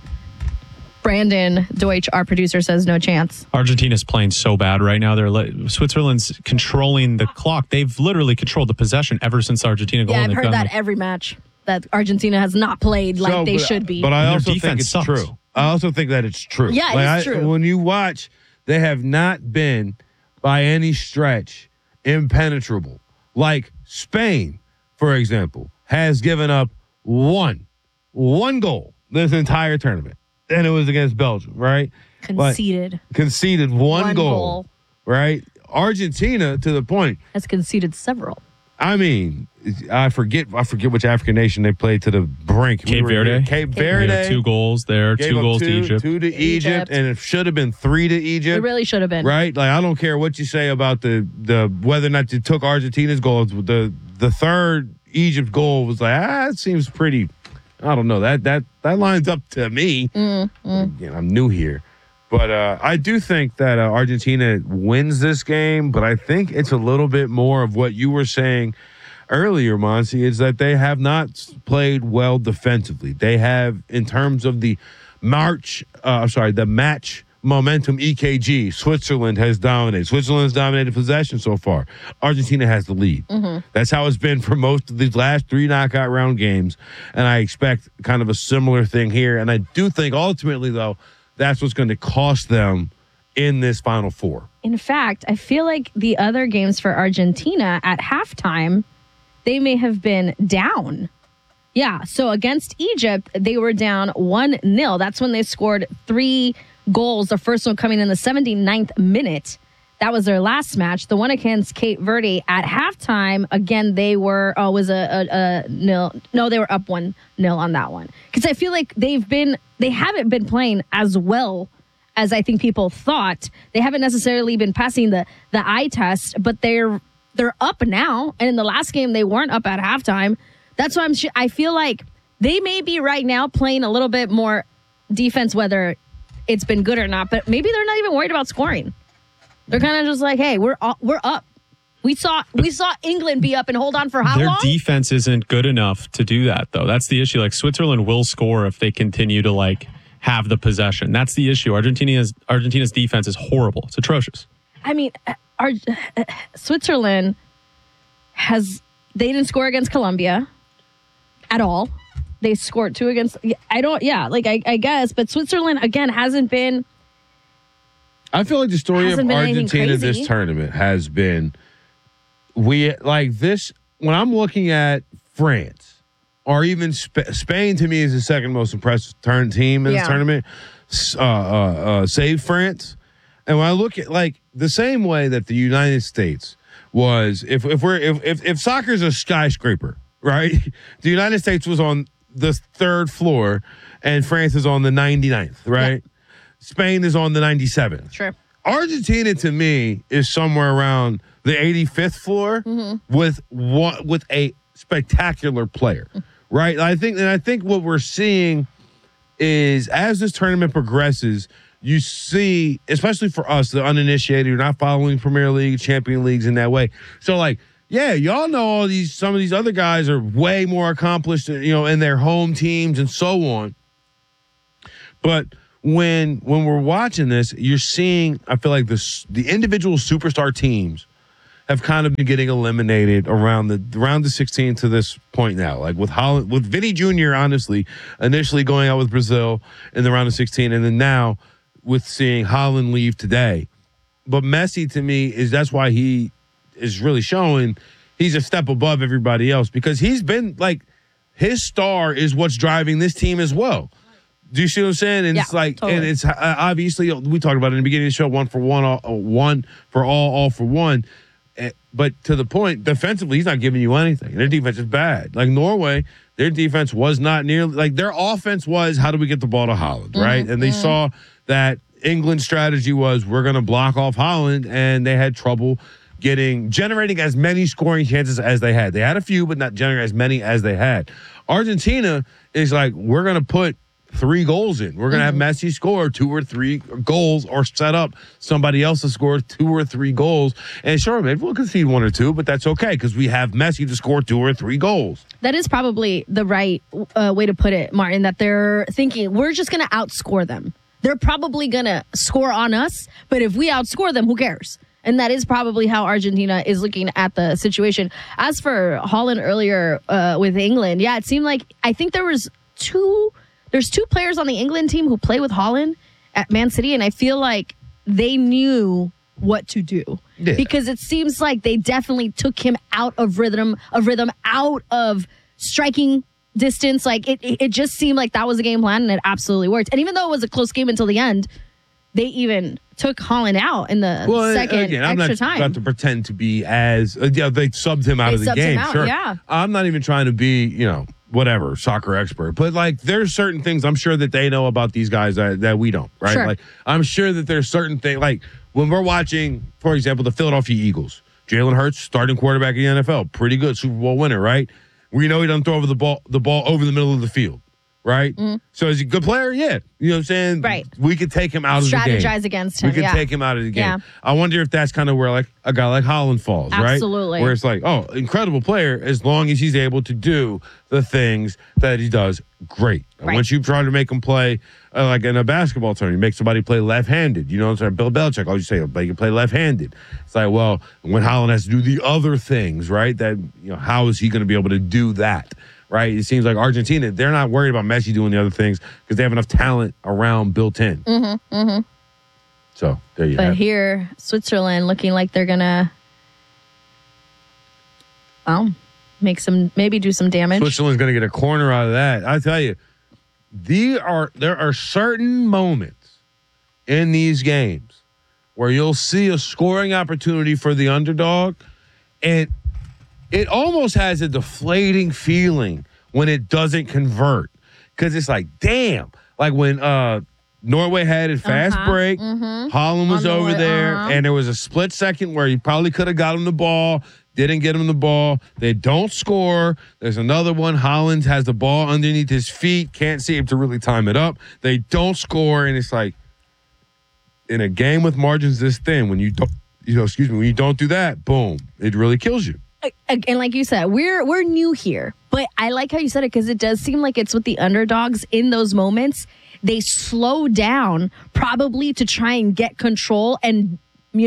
Brandon Deutsch, our producer, says no chance. Argentina's playing so bad right now. Switzerland's controlling the clock. They've literally controlled the possession ever since Argentina goal. Yeah, I've heard that every match. That Argentina has not played like they should be. But I also think it's true. I also think that it's true. Yeah, it's true. When you watch, they have not been, by any stretch, impenetrable. Like Spain, for example, has given up one goal this entire tournament. And it was against Belgium, right? Conceded one goal, right? Argentina, to the point, has conceded several. I mean, I forget which African nation they played to the brink. Cape Verde. Cape Verde. 2 goals there, 2 goals to Egypt. 2 to Egypt, and it should have been 3 to Egypt. It really should have been. Right? Like, I don't care what you say about the whether or not you took Argentina's goals. The third Egypt goal was like, it seems pretty, I don't know. That lines up to me. I'm new here. But I do think that Argentina wins this game, but I think it's a little bit more of what you were saying earlier, Monty, is that they have not played well defensively. They have, in terms of the match momentum EKG, Switzerland has dominated. Switzerland's dominated possession so far. Argentina has the lead. Mm-hmm. That's how it's been for most of these last 3 knockout round games, and I expect kind of a similar thing here. And I do think ultimately, though, that's what's going to cost them in this Final Four. In fact, I feel like the other games for Argentina at halftime, they may have been down. Yeah, so against Egypt, they were down 1-0. That's when they scored 3 goals, the first one coming in the 79th minute. That was their last match. The one against Cape Verde at halftime, again, they were, was a nil. No, they were up 1-0 on that one. Because I feel like they haven't been playing as well as I think people thought. They haven't necessarily been passing the eye test, but they're up now. And in the last game, they weren't up at halftime. That's why I feel like they may be right now playing a little bit more defense, whether it's been good or not, but maybe they're not even worried about scoring. They're kind of just like, hey, we're up. We saw England be up and hold on for how long? Their defense isn't good enough to do that, though. That's the issue. Like, Switzerland will score if they continue to have the possession. That's the issue. Argentina's defense is horrible. It's atrocious. I mean, Switzerland they didn't score against Colombia at all. They scored 2 against. I guess, but Switzerland again hasn't been. I feel like the story of Argentina this tournament has been when I'm looking at France or even Spain, to me is the second most impressive team in this tournament. Save France. And when I look at the same way that the United States was, if soccer's a skyscraper, right? The United States was on the 3rd floor, and France is on the 99th, right? Yeah. Spain is on the 97th. Sure. Argentina, to me, is somewhere around the 85th floor with a spectacular player, right? I think what we're seeing is as this tournament progresses, you see, especially for us, the uninitiated, who are not following Premier League, Champion Leagues in that way. So, like, yeah, y'all know some of these other guys are way more accomplished, in their home teams and so on. But when we're watching this, you're seeing, I feel like the individual superstar teams have kind of been getting eliminated around the 16 to this point now. Like with Holland, with Vinny Jr., honestly, initially going out with Brazil in the round of 16, and then now with seeing Holland leave today. But Messi, to me, that's why he is really showing he's a step above everybody else, because he's been like, his star is what's driving this team as well. Do you see what I'm saying? And it's like, totally. And it's obviously, we talked about it in the beginning of the show, one for all for one. But to the point, defensively, he's not giving you anything. Their defense is bad. Like Norway, their defense was not nearly, like their offense was, how do we get the ball to Holland, right? And they saw that England's strategy was, we're going to block off Holland, and they had trouble generating as many scoring chances as they had. They had a few, but not generating as many as they had. Argentina is like, we're going to put 3 goals in. We're going to have Messi score 2 or 3 goals, or set up somebody else to score 2 or 3 goals. And sure, maybe we'll concede 1 or 2, but that's okay because we have Messi to score 2 or 3 goals. That is probably the right way to put it, Martin, that they're thinking we're just going to outscore them. They're probably going to score on us, but if we outscore them, who cares? And that is probably how Argentina is looking at the situation. As for Holland earlier with England, yeah, it seemed like, I think there's 2 players on the England team who play with Holland at Man City, and I feel like they knew what to do because it seems like they definitely took him out of rhythm, out of striking distance. Like it just seemed like that was a game plan, and it absolutely worked. And even though it was a close game until the end, they even took Holland out in the second extra time. I'm not about to pretend to be as they subbed him out of the game. Sure, yeah. I'm not even trying to be whatever, soccer expert. But, like, there's certain things I'm sure that they know about these guys that we don't, right? Sure. Like, I'm sure that there's certain things, like, when we're watching, for example, the Philadelphia Eagles, Jalen Hurts, starting quarterback in the NFL, pretty good Super Bowl winner, right? We know he doesn't throw over the ball over the middle of the field, right? Mm-hmm. So is he a good player? Yeah. You know what I'm saying? Right. We could take him out of the game. Strategize against him. We could take him out of the game. Yeah. I wonder if that's kind of where, like, a guy like Holland falls, right? Absolutely. Where it's like, oh, incredible player as long as he's able to do the things that he does, great. Right. Once you try to make him play, like in a basketball tournament, you make somebody play left-handed. You know what I'm saying? Bill Belichick always say, you can play left-handed. It's like, well, when Holland has to do the other things, right, that, how is he going to be able to do that? Right? It seems like Argentina, they're not worried about Messi doing the other things because they have enough talent around built in. Mm-hmm, mm-hmm. So, there you go. But here, Switzerland looking like they're going to, maybe do some damage. Switzerland's going to get a corner out of that. I tell you, there are certain moments in these games where you'll see a scoring opportunity for the underdog, and it almost has a deflating feeling when it doesn't convert, because it's like, damn, like when Norway had a fast break, Holland was over there, and there was a split second where he probably could have got him the ball, didn't get him the ball. They don't score. There's another one. Holland has the ball underneath his feet, can't seem to really time it up. They don't score, and it's like, in a game with margins this thin, when you don't, when you don't do that, boom, it really kills you. And like you said, we're new here, but I like how you said it because it does seem like it's with the underdogs in those moments. They slow down probably to try and get control and,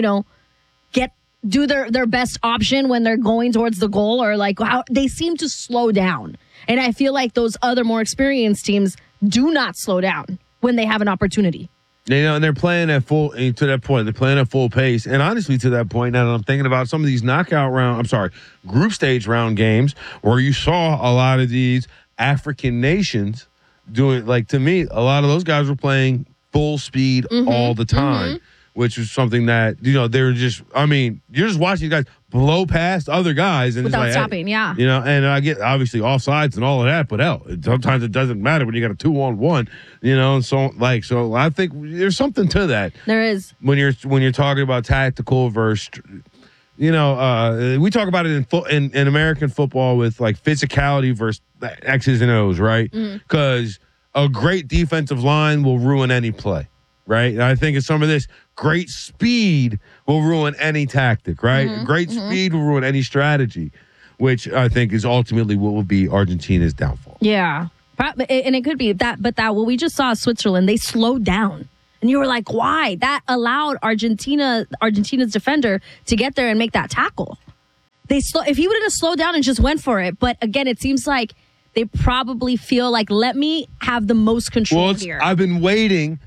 do their best option when they're going towards the goal, or like how they seem to slow down. And I feel like those other more experienced teams do not slow down when they have an opportunity. And they're playing at full, to that point, they're playing at full pace. And honestly, to that point, now that I'm thinking about some of these group stage round games where you saw a lot of these African nations doing, like, to me, a lot of those guys were playing full speed all the time. which was something that, they were just, you're just watching guys blow past other guys. And Without it's like, stopping, yeah. And I get obviously offsides and all of that, but hell, sometimes it doesn't matter when you got a 2-on-1, and so I think there's something to that. There is. When you're talking about tactical versus, we talk about it in American football with like physicality versus X's and O's, right? Because a great defensive line will ruin any play. Right. And I think it's some of this great speed will ruin any tactic, right? Great speed will ruin any strategy, which I think is ultimately what will be Argentina's downfall. Yeah. And it could be that, but what we just saw Switzerland, they slowed down. And you were like, why? That allowed Argentina's defender to get there and make that tackle. If he would have slowed down and just went for it. But again, it seems like they probably feel like, let me have the most control here. I've been waiting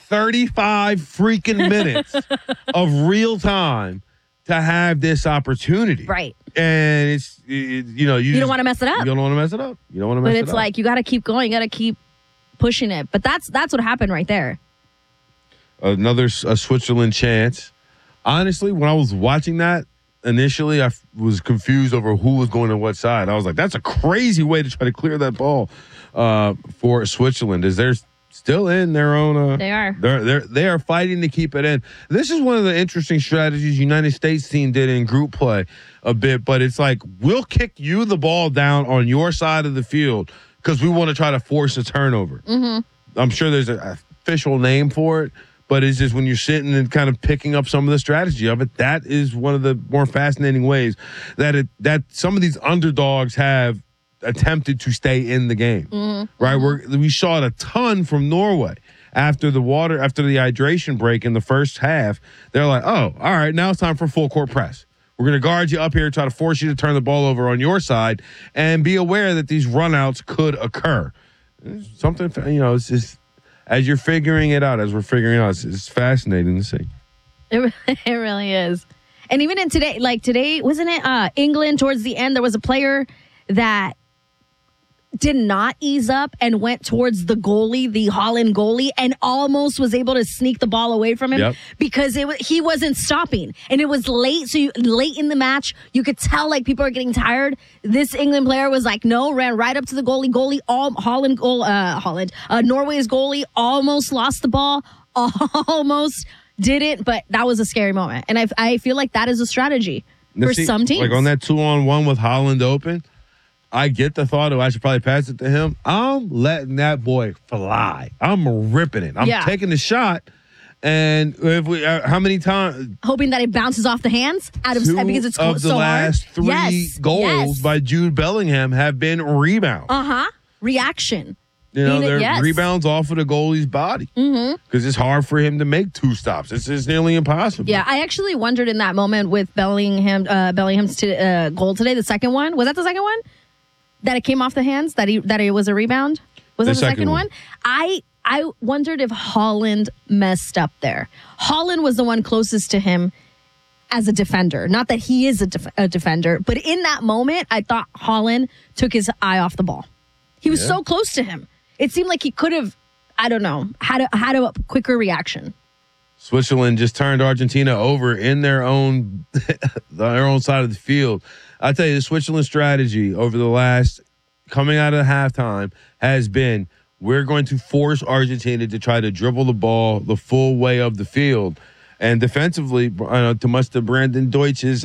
35 freaking minutes of real time to have this opportunity. Right. And you don't want to mess it up. You don't want to mess it up. But it's like, you got to keep going. You got to keep pushing it. But that's what happened right there. Another Switzerland chance. Honestly, when I was watching that, initially I was confused over who was going to what side. I was like, that's a crazy way to try to clear that ball for Switzerland. There's still in their own. They are. They are fighting to keep it in. This is one of the interesting strategies United States team did in group play a bit, but it's like, we'll kick you the ball down on your side of the field because we want to try to force a turnover. I'm sure there's an official name for it, but it's just when you're sitting and kind of picking up some of the strategy of it, that is one of the more fascinating ways that some of these underdogs have attempted to stay in the game, right? We saw it a ton from Norway after the hydration break in the first half. They're like, oh, all right, now it's time for full court press. We're going to guard you up here, try to force you to turn the ball over on your side, and be aware that these runouts could occur. Something, it's just, as you're figuring it out, as we're figuring it out, it's fascinating to see. It really is. And even in today, wasn't it England towards the end, there was a player that did not ease up and went towards the goalie, the Holland goalie, and almost was able to sneak the ball away from him because he wasn't stopping. And it was late. So late in the match, you could tell like people are getting tired. This England player was like, no, ran right up to the goalie. Norway's goalie almost lost the ball, almost didn't, but that was a scary moment. And I feel like that is a strategy for some teams. Like on that 2-on-1 with Holland open, I get the thought of I should probably pass it to him. I'm letting that boy fly. I'm ripping it. I'm taking the shot. And if how many times? Hoping that it bounces off the hands because it's so hard. Of the last three goals by Jude Bellingham have been rebounds. Reaction. They're rebounds off of the goalie's body. Because it's hard for him to make two stops. It's nearly impossible. Yeah, I actually wondered in that moment with Bellingham's goal today, the second one. Was that the second one? That it came off the hands? That it was a rebound? Was that the second one? I wondered if Holland messed up there. Holland was the one closest to him as a defender. Not that he is a defender, but in that moment, I thought Holland took his eye off the ball. He was so close to him. It seemed like he could have, I don't know, had a quicker reaction. Switzerland just turned Argentina over in their own side of the field. I tell you, the Switzerland strategy over the last, coming out of halftime, has been, we're going to force Argentina to try to dribble the ball the full way of the field. And defensively, to much to Brandon Deutsch's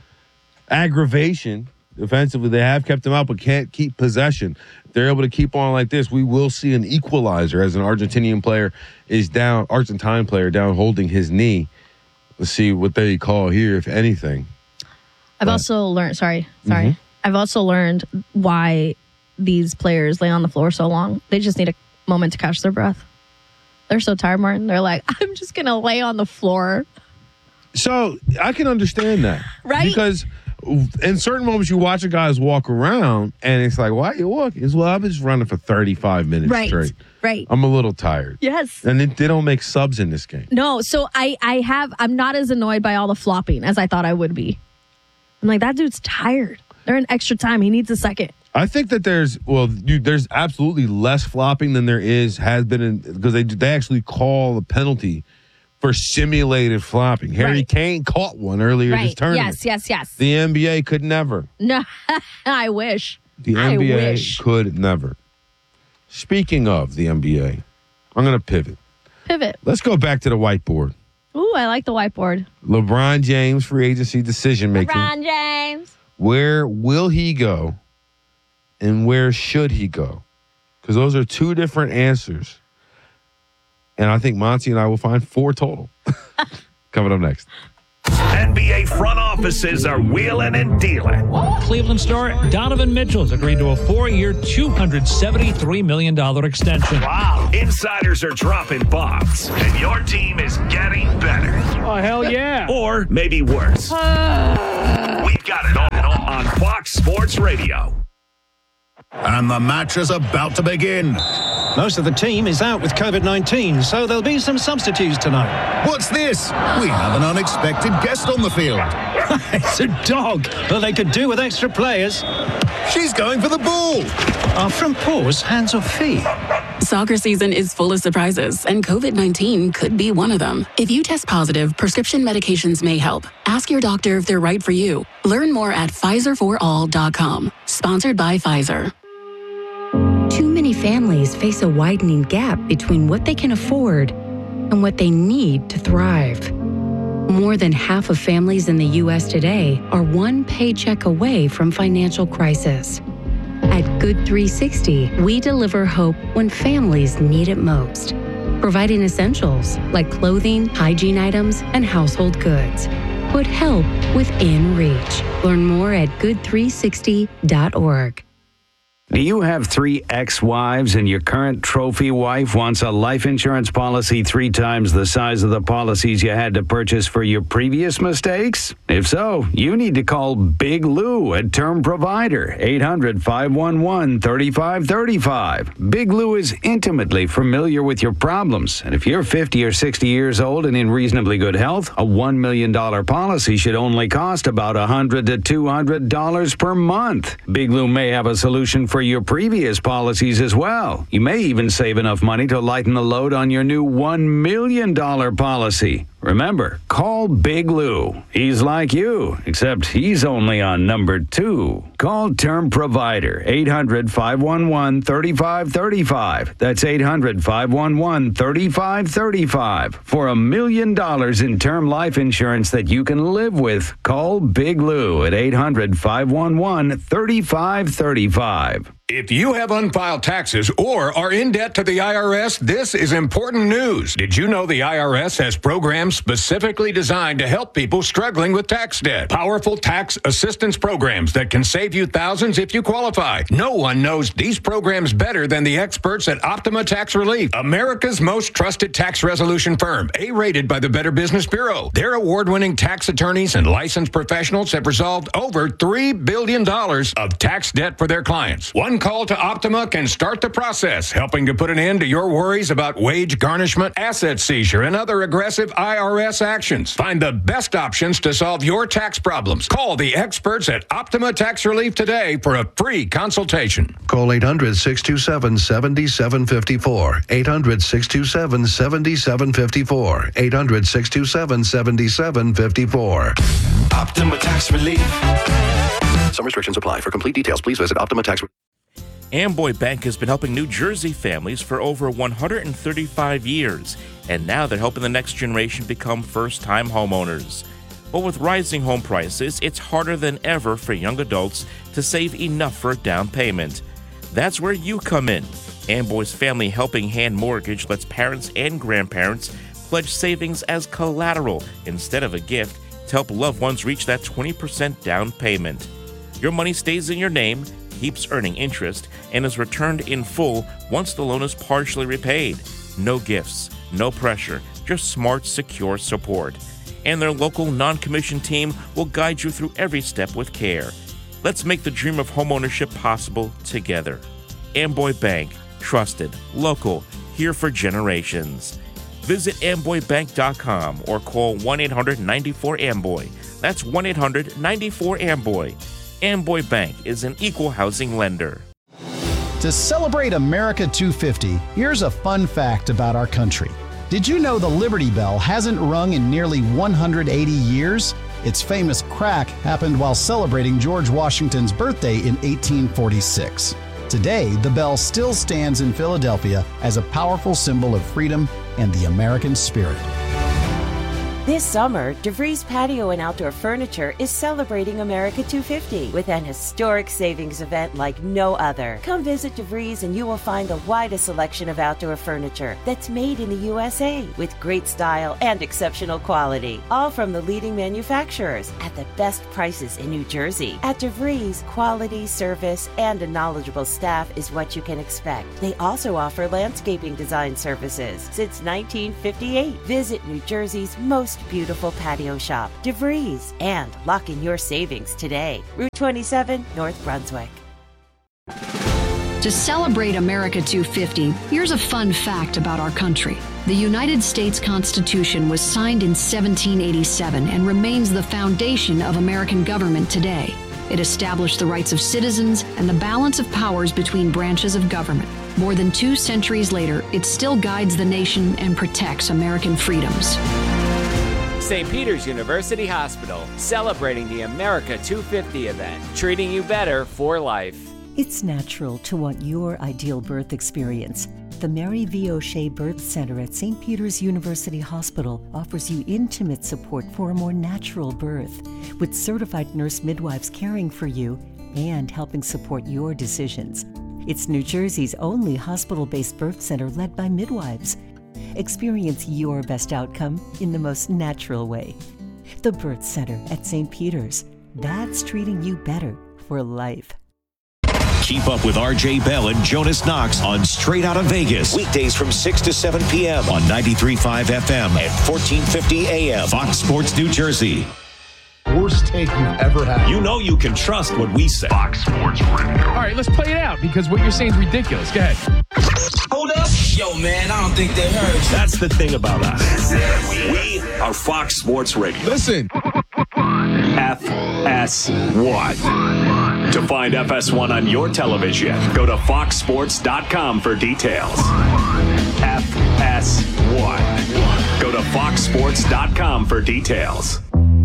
aggravation, defensively, they have kept him out, but can't keep possession. If they're able to keep on like this, we will see an equalizer as an Argentine player down holding his knee. Let's see what they call here, if anything. I've also learned, I've also learned why these players lay on the floor so long. They just need a moment to catch their breath. They're so tired, Martin. They're like, I'm just going to lay on the floor. So I can understand that. Right? Because in certain moments you watch a guys walk around and it's like, why are you walking? It's, well, I've been just running for 35 minutes straight. Right. I'm a little tired. Yes. And they don't make subs in this game. No. So I'm not as annoyed by all the flopping as I thought I would be. I'm like, that dude's tired. They're in extra time. He needs a second. I think that there's absolutely less flopping than there has been because they actually call a penalty for simulated flopping. Harry Kane caught one earlier this tournament. Yes. The NBA could never. No, I wish. The NBA could never. Speaking of the NBA, I'm going to pivot. Let's go back to the whiteboard. Ooh, I like the whiteboard. LeBron James, free agency decision making. LeBron James. Where will he go and where should he go? Because those are two different answers. And I think Monty and I will find 4 total. Coming up next. NBA front offices are wheeling and dealing. Cleveland star Donovan Mitchell has agreed to a 4-year, $273 million extension. Wow. Insiders are dropping bombs, and your team is getting better. Oh, hell yeah. Or maybe worse. We've got it all on Fox Sports Radio. And the match is about to begin. Most of the team is out with COVID-19, so there'll be some substitutes tonight. What's this? We have an unexpected guest on the field. It's a dog, but they could do with extra players. She's going for the ball. Are front paws hands or feet? Soccer season is full of surprises, and COVID-19 could be one of them. If you test positive, prescription medications may help. Ask your doctor if they're right for you. Learn more at PfizerForAll.com. Sponsored by Pfizer. Too many families face a widening gap between what they can afford and what they need to thrive. More than half of families in the U.S. today are one paycheck away from financial crisis. At Good 360, we deliver hope when families need it most, providing essentials like clothing, hygiene items, and household goods. Put help within reach. Learn more at good360.org. Do you have 3 ex-wives and your current trophy wife wants a life insurance policy 3 times the size of the policies you had to purchase for your previous mistakes? If so, you need to call Big Lou at Term Provider, 800-511-3535. Big Lou is intimately familiar with your problems, and if you're 50 or 60 years old and in reasonably good health, a $1 million policy should only cost about $100 to $200 per month. Big Lou may have a solution for your previous policies as well. You may even save enough money to lighten the load on your new $1 million policy. Remember, call Big Lou. He's like you, except he's only on number 2. Call Term Provider, 800-511-3535. That's 800-511-3535. For $1 million in term life insurance that you can live with, call Big Lou at 800-511-3535. If you have unfiled taxes or are in debt to the IRS, this is important news. Did you know the IRS has programs specifically designed to help people struggling with tax debt? Powerful tax assistance programs that can save you thousands if you qualify. No one knows these programs better than the experts at Optima Tax Relief, America's most trusted tax resolution firm, A-rated by the Better Business Bureau. Their award-winning tax attorneys and licensed professionals have resolved over $3 billion of tax debt for their clients. One call to Optima can start the process, helping to put an end to your worries about wage garnishment, asset seizure, and other aggressive IRS actions. Find the best options to solve your tax problems. Call the experts at Optima Tax Relief today for a free consultation. Call 800-627-7754. 800-627-7754. 800-627-7754. Optima Tax Relief. Some restrictions apply. For complete details, please visit Optima Tax Relief. Amboy Bank has been helping New Jersey families for over 135 years, and now they're helping the next generation become first-time homeowners. But with rising home prices, it's harder than ever for young adults to save enough for a down payment. That's where you come in. Amboy's Family Helping Hand Mortgage lets parents and grandparents pledge savings as collateral instead of a gift to help loved ones reach that 20% down payment. Your money stays in your name, keeps earning interest, and is returned in full once the loan is partially repaid. No gifts, no pressure, just smart, secure support. And their local non-commissioned team will guide you through every step with care. Let's make the dream of homeownership possible together. Amboy Bank, trusted, local, here for generations. Visit amboybank.com or call 1-800-94-AMBOY. That's 1-800-94-AMBOY. Amboy Bank is an equal housing lender. To celebrate America 250, here's a fun fact about our country. Did you know the Liberty Bell hasn't rung in nearly 180 years? Its famous crack happened while celebrating George Washington's birthday in 1846. Today, the bell still stands in Philadelphia as a powerful symbol of freedom and the American spirit. This summer, DeVries Patio and Outdoor Furniture is celebrating America 250 with an historic savings event like no other. Come visit DeVries and you will find the widest selection of outdoor furniture that's made in the USA with great style and exceptional quality. All from the leading manufacturers at the best prices in New Jersey. At DeVries, quality, service, and a knowledgeable staff is what you can expect. They also offer landscaping design services since 1958. Visit New Jersey's most beautiful patio shop, DeVries, and lock in your savings today. Route 27, North Brunswick. To celebrate America 250, here's a fun fact about our country. The United States Constitution was signed in 1787 and remains the foundation of American government today. It established the rights of citizens and the balance of powers between branches of government. More than 2 centuries later, it still guides the nation and protects American freedoms. St. Peter's University Hospital, celebrating the America 250 event, treating you better for life. It's natural to want your ideal birth experience. The Mary V. O'Shea Birth Center at St. Peter's University Hospital offers you intimate support for a more natural birth, with certified nurse midwives caring for you and helping support your decisions. It's New Jersey's only hospital-based birth center led by midwives. Experience your best outcome in the most natural way. The Birth Center at St. Peter's. That's treating you better for life. Keep up with RJ Bell and Jonas Knox on Straight Outta Vegas. Weekdays from 6 to 7 p.m. on 93.5 FM and 1450 AM. Fox Sports New Jersey. Worst take you've ever had. You know you can trust what we say. Fox Sports Radio. All right, let's play it out because what you're saying is ridiculous. Go ahead. Hold up. Yo, man, I don't think they heard you. That's the thing about us. We are Fox Sports Radio. Listen. FS1. To find FS1 on your television, go to foxsports.com for details. FS1. Go to foxsports.com for details.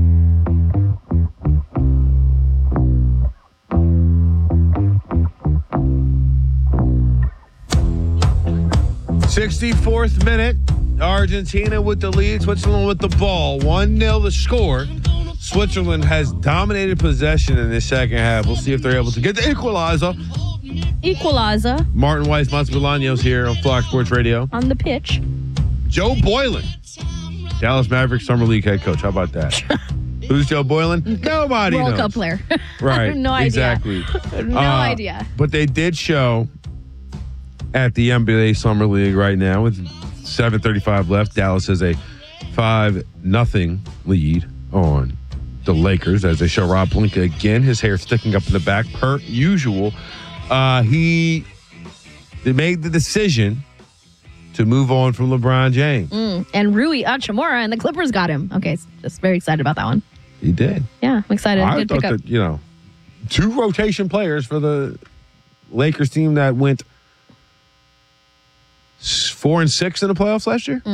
'64th minute. Argentina with the lead. Switzerland with the ball. 1-0 the score. Switzerland has dominated possession in this second half. We'll see if they're able to get the equalizer. Martin Weiss, Monty Bolaños here on Fox Sports Radio. On the pitch. Joe Boylan, Dallas Mavericks Summer League head coach. How about that? Who's Joe Boylan? Nobody knows. World Cup player. Right. No idea. Exactly. No idea. But they did show at the NBA Summer League right now with 7:35 left. Dallas has a 5-0 lead on the Lakers as they show Rob Pelinka again. His hair sticking up in the back per usual. They made the decision to move on from LeBron James. And Rui Hachimura and the Clippers got him. Okay, just very excited about that one. He did. Yeah, I'm excited. I Good thought pickup. that, 2 rotation players for the Lakers team that went 4-6 in the playoffs last year.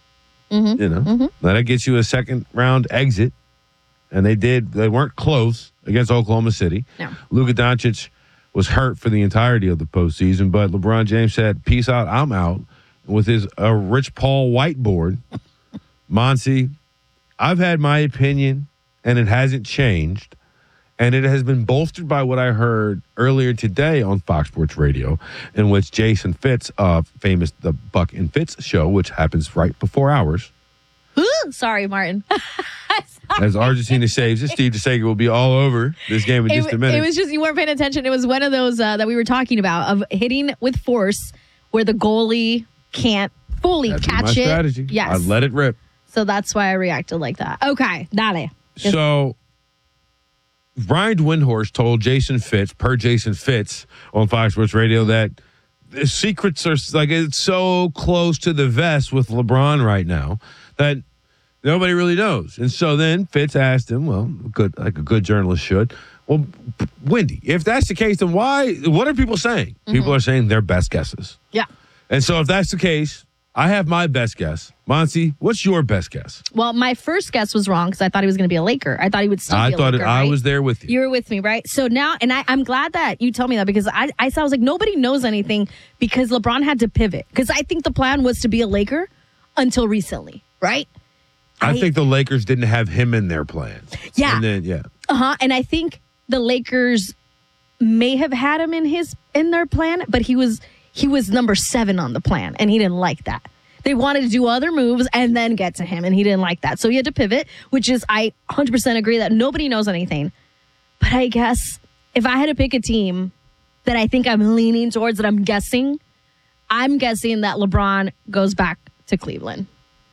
That gets you a second round exit. And they weren't close against Oklahoma City. No. Luka Doncic was hurt for the entirety of the postseason, but LeBron James said, "Peace out, I'm out," with his Rich Paul whiteboard. Monty, I've had my opinion, and it hasn't changed. And it has been bolstered by what I heard earlier today on Fox Sports Radio, in which Jason Fitz of famous The Buck and Fitz show, which happens right before ours. Sorry, Martin. As Argentina saves it, Steve DeSager will be all over this game in just a minute. It was just you weren't paying attention. It was one of those that we were talking about of hitting with force where the goalie can't fully That'd be catch my it. strategy. Yes. I'd let it rip. So that's why I reacted like that. Okay, dale. So Brian Windhorst told Jason Fitz, per Jason Fitz on Fox Sports Radio, that the secrets are like it's so close to the vest with LeBron right now that nobody really knows. And so then Fitz asked him, like a good journalist should, well, Wendy, if that's the case, then what are people saying? People are saying their best guesses. Yeah. And so if that's the case, I have my best guess. Monty, what's your best guess? Well, my first guess was wrong because I thought he was going to be a Laker. I thought he would still be a Laker. I was there with you. You were with me, right? So now, and I'm glad that you told me that because I was like, nobody knows anything because LeBron had to pivot. Because I think the plan was to be a Laker until recently, right? I think the Lakers didn't have him in their plans. Yeah. And then, And I think the Lakers may have had him in their plan, but he was number 7 on the plan, and he didn't like that. They wanted to do other moves and then get to him, and he didn't like that. So he had to pivot, which is, I 100% agree that nobody knows anything. But I guess if I had to pick a team that I think I'm leaning towards, that I'm guessing that LeBron goes back to Cleveland.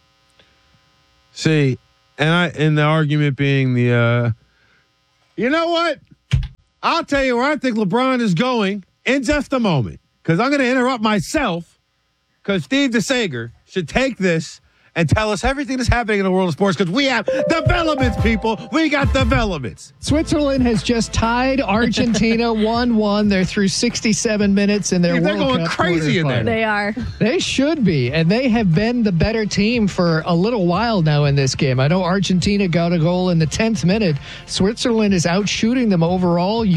See, and the argument being you know what? I'll tell you where I think LeBron is going in just a moment, because I'm going to interrupt myself, because Steve DeSager should take this and tell us everything that's happening in the world of sports, because we have developments, people. We got developments. Switzerland has just tied Argentina 1-1. They're through 67 minutes in their World Cup. They're going crazy in there. They are. They should be, and they have been the better team for a little while now in this game. I know Argentina got a goal in the 10th minute. Switzerland is out shooting them overall.